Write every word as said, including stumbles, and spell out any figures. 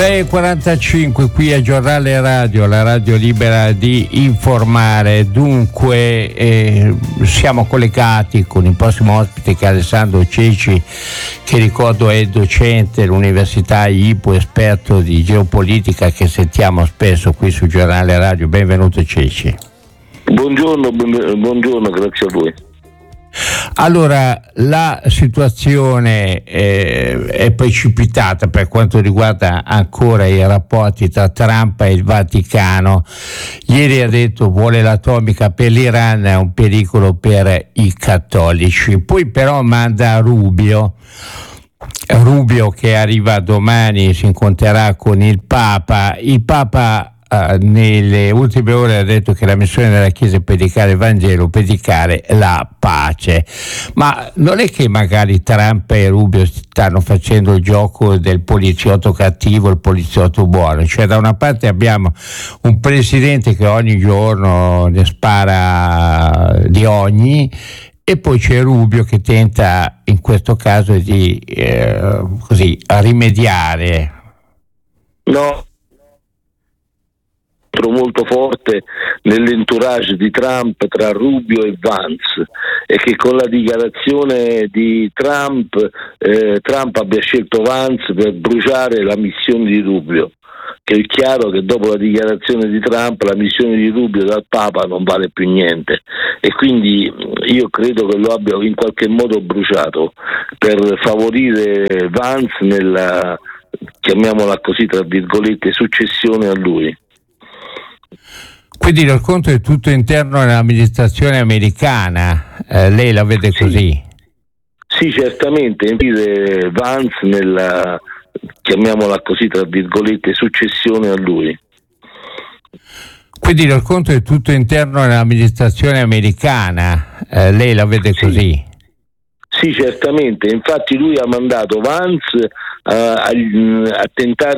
sei e quarantacinque qui a Giornale Radio, la radio libera di informare. Dunque eh, siamo collegati con il prossimo ospite, che è Alessandro Ceci, che ricordo è docente all'Università I P U, esperto di geopolitica, che sentiamo spesso qui su Giornale Radio. Benvenuto Ceci. Buongiorno, buongiorno, grazie a voi. Allora, la situazione eh, è precipitata per quanto riguarda ancora i rapporti tra Trump e il Vaticano. Ieri ha detto vuole l'atomica per l'Iran, è un pericolo per i cattolici. Poi però manda Rubio, Rubio che arriva domani, si incontrerà con il Papa. Il Papa Uh, nelle ultime ore ha detto che la missione della Chiesa è predicare il Vangelo, predicare la pace. Ma non è che magari Trump e Rubio stanno facendo il gioco del poliziotto cattivo e il poliziotto buono? Cioè, da una parte abbiamo un presidente che ogni giorno ne spara di ogni, e poi c'è Rubio che tenta in questo caso di eh, così rimediare. No, molto forte nell'entourage di Trump tra Rubio e Vance, e che con la dichiarazione di Trump eh, Trump abbia scelto Vance per bruciare la missione di Rubio, che è chiaro che dopo la dichiarazione di Trump la missione di Rubio dal Papa non vale più niente, e quindi io credo che lo abbia in qualche modo bruciato per favorire Vance nella, chiamiamola così tra virgolette, successione a lui. Quindi il racconto è tutto interno all'amministrazione americana, eh, lei la vede sì. così? Sì, certamente, Vance nella, chiamiamola così tra virgolette, successione a lui. Quindi il racconto è tutto interno all'amministrazione americana, eh, lei la vede sì. così? Sì, certamente, infatti lui ha mandato Vance uh, a, a tentare